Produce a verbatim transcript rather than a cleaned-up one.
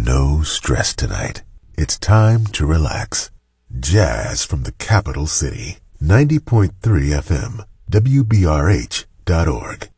No stress tonight. It's time to relax. Jazz from the capital city. ninety point three F M, W B R H dot org.